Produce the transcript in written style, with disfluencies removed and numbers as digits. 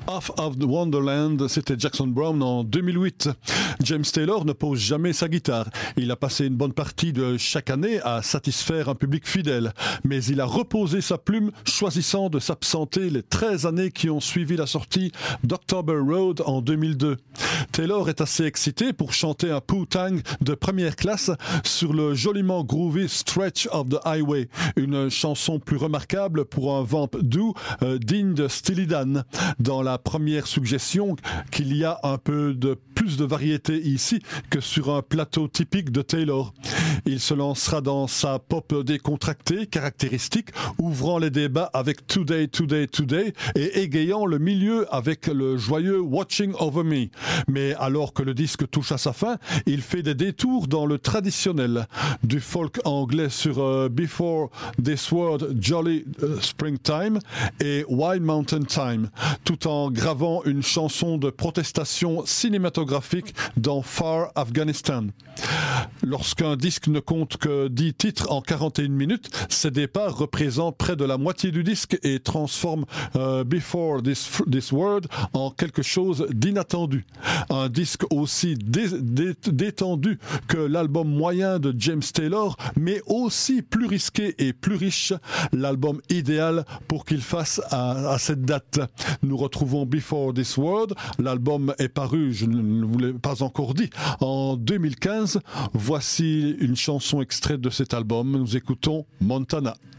Half of the Wonderland, c'était Jackson Browne en 2008. James Taylor ne pose jamais sa guitare. Il a passé une bonne partie de chaque année à satisfaire un public fidèle. Mais il a reposé sa plume, choisissant de s'absenter les 13 années qui ont suivi la sortie d'October Road en 2002. Taylor est assez excité pour chanter un Poo-Tang de première classe sur le joliment groovy Stretch of the Highway, une chanson plus remarquable pour un vamp doux digne de Steely Dan. Dans la première suggestion qu'il y a un peu de plus de variété ici que sur un plateau typique de Taylor. Il se lancera dans sa pop décontractée, caractéristique, ouvrant les débats avec Today, Today, Today et égayant le milieu avec le joyeux Watching Over Me. Mais alors que le disque touche à sa fin, il fait des détours dans le traditionnel. Du folk anglais sur Before This World, Jolly Springtime et Wild Mountain Time, tout en gravant une chanson de protestation cinématographique dans Far Afghanistan. Lorsqu'un disque ne compte que 10 titres en 41 minutes, ces départs représentent près de la moitié du disque et transforment Before This World en quelque chose d'inattendu. Un disque aussi détendu que l'album moyen de James Taylor, mais aussi plus risqué et plus riche, l'album idéal pour qu'il fasse à cette date. Nous retrouvons Before This World, l'album est paru, je ne vous l'ai pas encore dit, en 2015. Voici une chanson extraite de cet album, nous écoutons Montana.